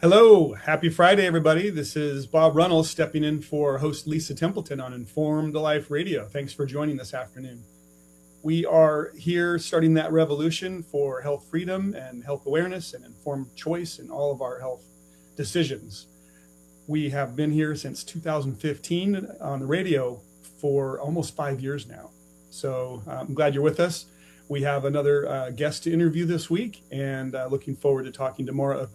Hello, happy Friday, everybody. This is Bob Runnels stepping in for host Lisa Templeton on Informed Life Radio. Thanks for joining this afternoon. We are here starting that revolution for health freedom and health awareness and informed choice in all of our health decisions. We have been here since 2015 on the radio for almost 5 years now. So I'm glad you're with us. We have another guest to interview this week, and looking forward to talking to Maura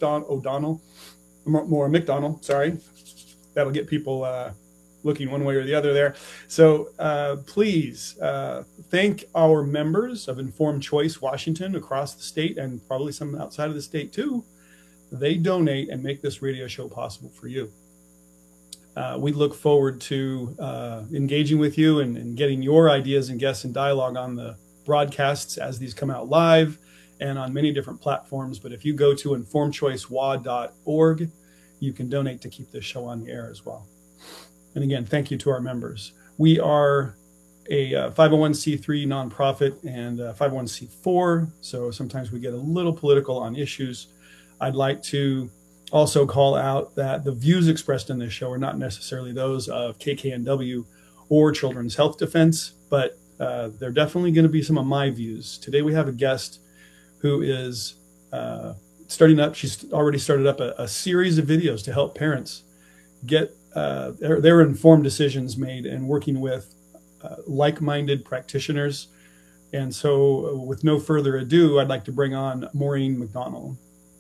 McDonald. Sorry, that'll get people looking one way or the other there. So please thank our members of Informed Choice Washington across the state, and probably some outside of the state too. They donate and make this radio show possible for you. We look forward to engaging with you and getting your ideas and guests and dialogue on the broadcasts as these come out live and on many different platforms. But if you go to informedchoicewa.org, you can donate to keep this show on the air as well. And again, thank you to our members. We are a 501c3 nonprofit and 501c4, so sometimes we get a little political on issues. I'd like to also call out that the views expressed in this show are not necessarily those of KKNW or Children's Health Defense, but they're definitely going to be some of my views. Today we have a guest who is starting up. She's already started up a series of videos to help parents get their informed decisions made and working with like-minded practitioners. And so with no further ado, I'd like to bring on Maureen McDonald.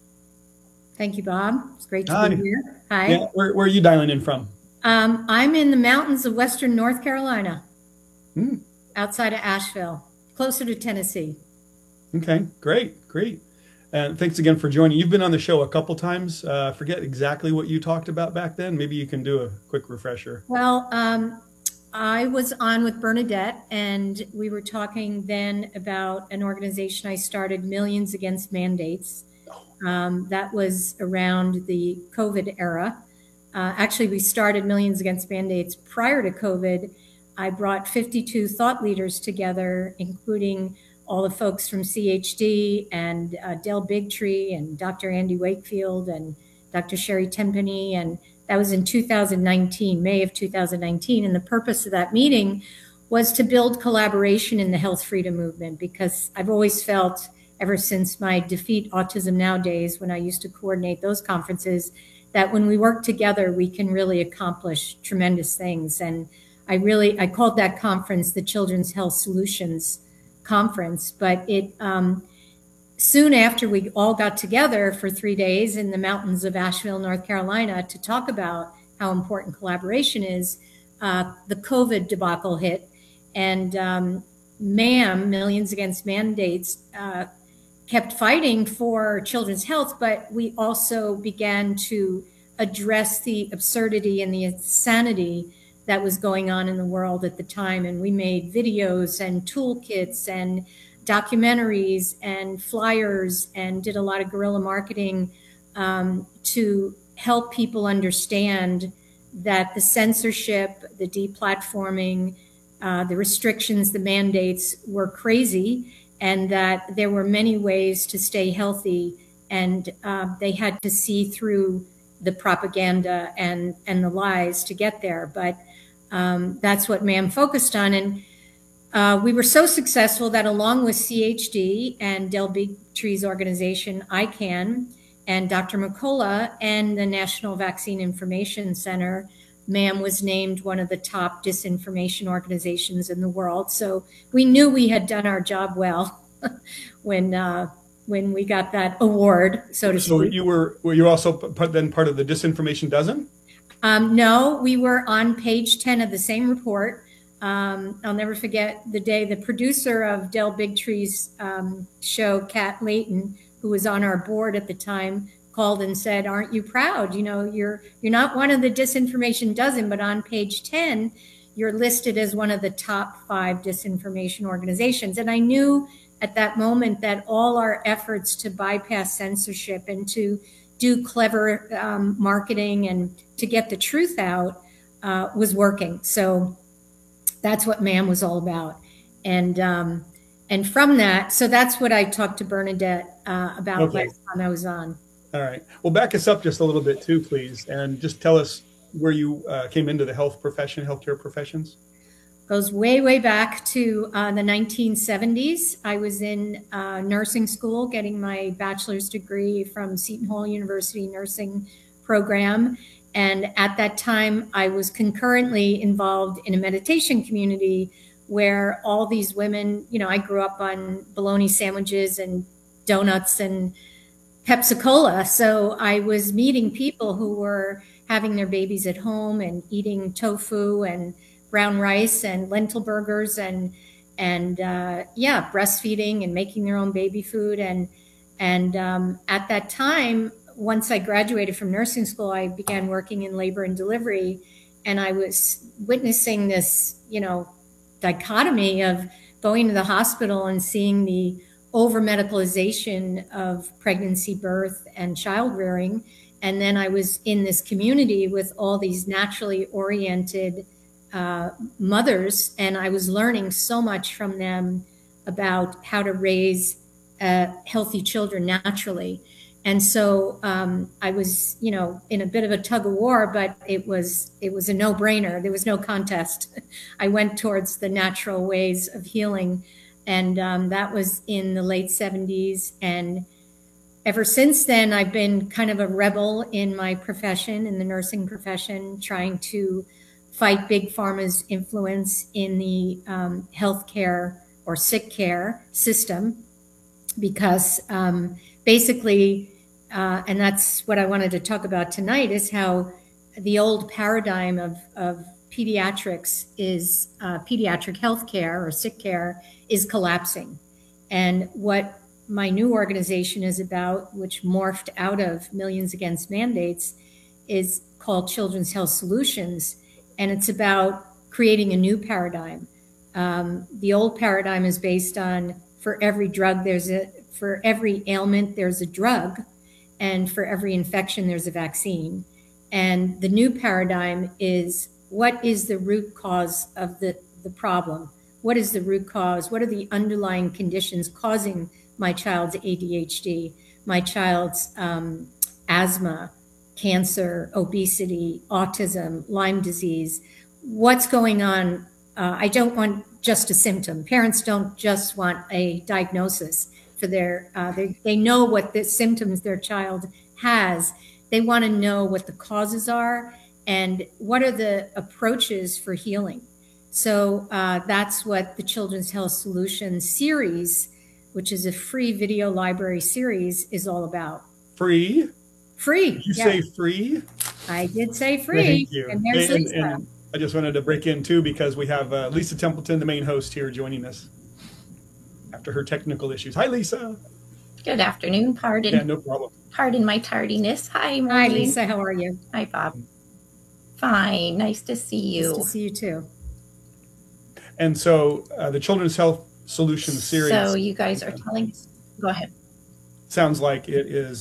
Thank you, Bob. It's great to be here. Hi. Yeah, where are you dialing in from? I'm in the mountains of Western North Carolina, outside of Asheville, closer to Tennessee. Okay, great. And thanks again for joining. You've been on the show a couple times. I forget exactly what you talked about back then. Maybe you can do a quick refresher. Well, I was on with Bernadette, and we were talking then about an organization I started, Millions Against Mandates. That was around the COVID era. Actually, we started Millions Against Mandates prior to COVID. I brought 52 thought leaders together, including all the folks from CHD and Del Bigtree and Dr. Andy Wakefield and Dr. Sherry Tenpenny. And that was in 2019, May of 2019. And the purpose of that meeting was to build collaboration in the health freedom movement, because I've always felt, ever since my Defeat Autism Now days, when I used to coordinate those conferences, that when we work together, we can really accomplish tremendous things. And I called that conference the Children's Health Solutions Conference. But it soon after we all got together for 3 days in the mountains of Asheville, North Carolina, to talk about how important collaboration is, the COVID debacle hit. And MAM, Millions Against Mandates, kept fighting for children's health, but we also began to address the absurdity and the insanity that was going on in the world at the time. And we made videos and toolkits and documentaries and flyers and did a lot of guerrilla marketing to help people understand that the censorship, the deplatforming, the restrictions, the mandates were crazy, and that there were many ways to stay healthy, and they had to see through the propaganda and the lies to get there. But that's what MAM focused on. And we were so successful that along with CHD and Del Bigtree's organization, ICANN, and Dr. McCullough and the National Vaccine Information Center, MAM was named one of the top disinformation organizations in the world. So we knew we had done our job well when we got that award, so to speak. So were you also then part of the Disinformation Dozen? No, we were on page 10 of the same report. I'll never forget the day the producer of Del Bigtree's show, Kat Layton, who was on our board at the time, called and said, "Aren't you proud? You know, you're not one of the Disinformation Dozen, but on page 10, you're listed as one of the top 5 disinformation organizations." And I knew at that moment that all our efforts to bypass censorship and to do clever marketing and to get the truth out was working. So that's what MAM was all about. And from that, so that's what I talked to Bernadette about last time I was on. All right. Well, back us up just a little bit too, please, and just tell us where you came into the healthcare professions. Goes way, way back to the 1970s. I was in nursing school getting my bachelor's degree from Seton Hall University nursing program. And at that time, I was concurrently involved in a meditation community where all these women, I grew up on bologna sandwiches and donuts and Pepsi Cola. So I was meeting people who were having their babies at home and eating tofu and brown rice and lentil burgers and breastfeeding and making their own baby food. And at that time, once I graduated from nursing school, I began working in labor and delivery, and I was witnessing this, dichotomy of going to the hospital and seeing the over medicalization of pregnancy, birth, and child rearing. And then I was in this community with all these naturally oriented mothers, and I was learning so much from them about how to raise healthy children naturally. And so I was, in a bit of a tug of war, but it was a no-brainer. There was no contest. I went towards the natural ways of healing, and that was in the late 70s. And ever since then, I've been kind of a rebel in my profession, in the nursing profession, trying to fight big pharma's influence in the healthcare or sick care system, because basically, and that's what I wanted to talk about tonight, is how the old paradigm of pediatrics is pediatric healthcare or sick care is collapsing. And what my new organization is about, which morphed out of Millions Against Mandates, is called Children's Health Solutions. And it's about creating a new paradigm. The old paradigm is based on for every ailment, there's a drug, and for every infection, there's a vaccine. And the new paradigm is, what is the root cause of the problem? What is the root cause? What are the underlying conditions causing my child's ADHD, my child's asthma, cancer, obesity, autism, Lyme disease? What's going on? I don't want just a symptom. Parents don't just want a diagnosis for their, they know what the symptoms their child has. They want to know what the causes are and what are the approaches for healing. So that's what the Children's Health Solutions series, which is a free video library series, is all about. Free? Free. Did you say free? I did say free. Thank you. And there's Lisa. And I just wanted to break in too, because we have Lisa Templeton, the main host here, joining us after her technical issues. Hi, Lisa. Good afternoon. Pardon. Yeah, no problem. Pardon my tardiness. Hi, Maureen. Hi, Lisa. How are you? Hi, Bob. Fine. Nice to see you. Nice to see you too. And so the Children's Health Solutions series. So you guys are telling us. Go ahead. Sounds like it is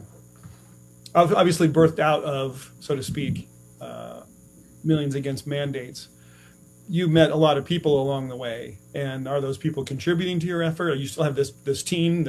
obviously birthed out of, so to speak, Millions Against Mandates. You met a lot of people along the way, and are those people contributing to your effort? Or you still have this team,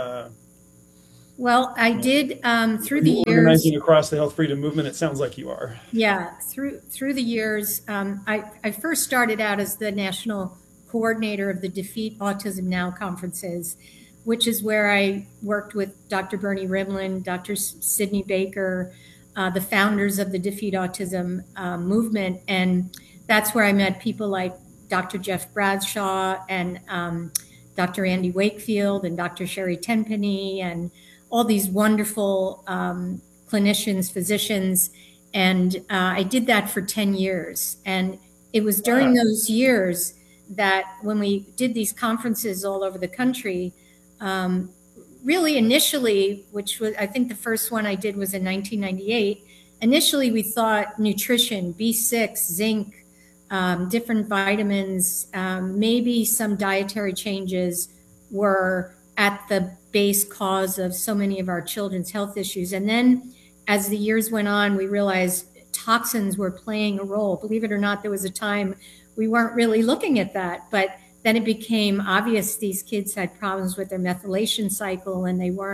Well, I did through the years. Organizing across the health freedom movement. It sounds like you are. Yeah, through the years, I first started out as the national coordinator of the Defeat Autism Now conferences, which is where I worked with Dr. Bernie Rimland, Dr. Sydney Baker, the founders of the Defeat Autism movement. And that's where I met people like Dr. Jeff Bradshaw and Dr. Andy Wakefield and Dr. Sherry Tenpenny and all these wonderful clinicians, physicians. And I did that for 10 years. And it was during those years that when we did these conferences all over the country, really initially, which was, I think the first one I did was in 1998, initially we thought nutrition, B6, zinc, different vitamins, maybe some dietary changes were at the base cause of so many of our children's health issues. And then as the years went on, we realized toxins were playing a role. Believe it or not, there was a time we weren't really looking at that, but then it became obvious these kids had problems with their methylation cycle and they weren't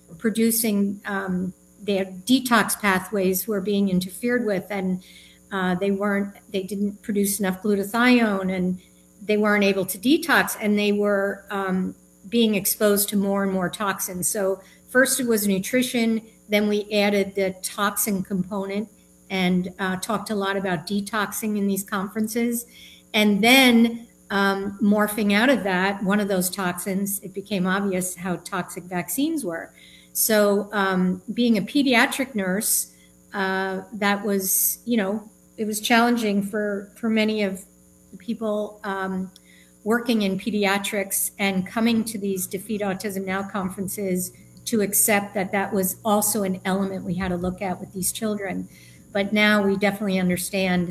producing, their detox pathways were being interfered with, and they didn't produce enough glutathione, and they weren't able to detox, and they were being exposed to more and more toxins. So first it was nutrition, then we added the toxin component and talked a lot about detoxing in these conferences. And then morphing out of that, one of those toxins, it became obvious how toxic vaccines were. So being a pediatric nurse, that was, it was challenging for many of the people working in pediatrics and coming to these Defeat Autism Now conferences to accept that that was also an element we had to look at with these children. But now we definitely understand,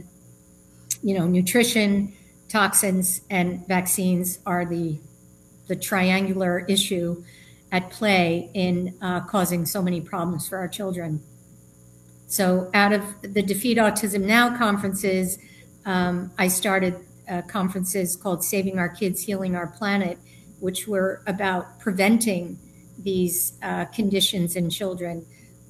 nutrition, toxins, and vaccines are the triangular issue at play in causing so many problems for our children. So out of the Defeat Autism Now conferences, I started conferences called Saving Our Kids, Healing Our Planet, which were about preventing these conditions in children.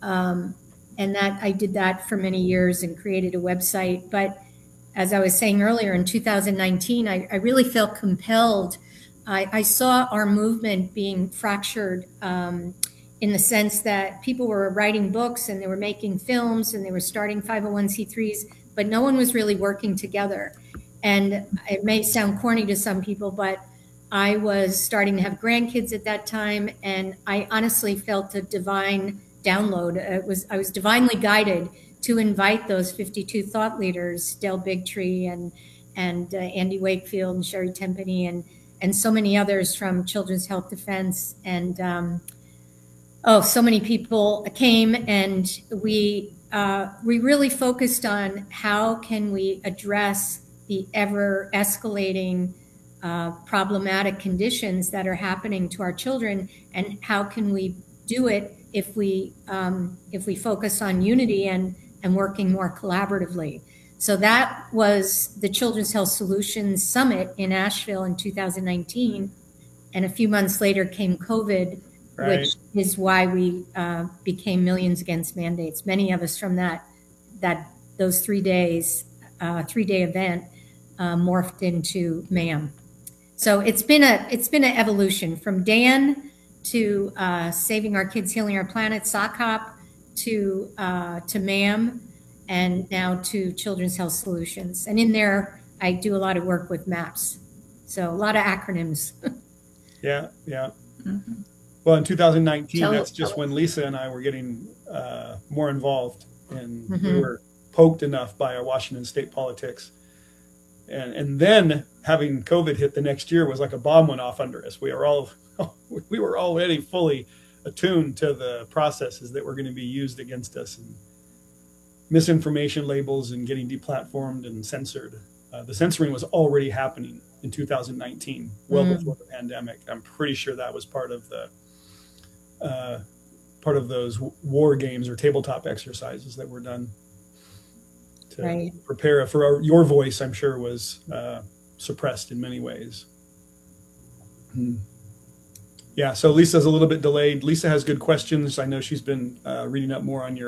And that I did that for many years and created a website. But as I was saying earlier, in 2019, I really felt compelled. I saw our movement being fractured in the sense that people were writing books and they were making films and they were starting 501c3s, but no one was really working together. And it may sound corny to some people, but I was starting to have grandkids at that time, and I honestly felt a divine download. I was divinely guided to invite those 52 thought leaders, Del Bigtree and Andy Wakefield and Sherry Tempany and so many others from Children's Health Defense. And so many people came, and we really focused on how can we address the ever escalating problematic conditions that are happening to our children, and how can we do it if we focus on unity and working more collaboratively. So that was the Children's Health Solutions Summit in Asheville in 2019, and a few months later came COVID, right, which is why we became Millions Against Mandates. Many of us from those 3 days, 3-day event morphed into MAM. So it's been an evolution from Dan to Saving Our Kids, Healing Our Planet, SOCOP, to MAM, and now to Children's Health Solutions. And in there, I do a lot of work with MAPS. So a lot of acronyms. Yeah. Mm-hmm. Well, in 2019, that's just when Lisa and I were getting more involved, and mm-hmm. we were poked enough by our Washington state politics. And then having COVID hit the next year was like a bomb went off under us. We were already fully attuned to the processes that were going to be used against us, and misinformation labels and getting deplatformed and censored. The censoring was already happening in 2019, well before the pandemic. I'm pretty sure that was part of those war games or tabletop exercises that were done to prepare for your voice. I'm sure was suppressed in many ways. Yeah, so Lisa's a little bit delayed. Lisa has good questions. I know she's been reading up more on your